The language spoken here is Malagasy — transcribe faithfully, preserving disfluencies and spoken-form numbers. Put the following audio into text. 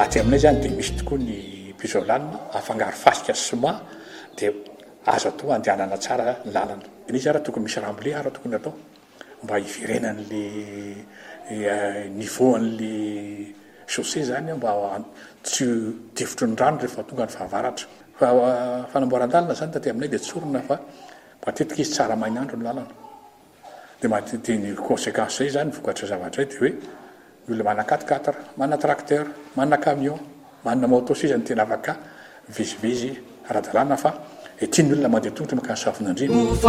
aty aminay zany dia misy tokoa ny pisolanina afangaro fasika sima dia azo atao andehanana tsara ny lalana. Izy ara tokony misy ramble ara tokony atao mba hiverenan'le niveau an'le chaussée zany mba tsy tifotry ny rano rehefa tonga ny fahavaratra. Fa fanamboaran-dalana zany taty aminay dia tsorona fa matetika izy tsara mainandro ny lalana. Dia matety ny conséquence zay zany vokatra zavatra dia hoe ny olona mana quatre quatre, mana tracteur, mana camion, mana moto sisa ny tena afaka vizivizy ara-dalàna fa tiany olona mandeha tongotra makany safon'Andriana.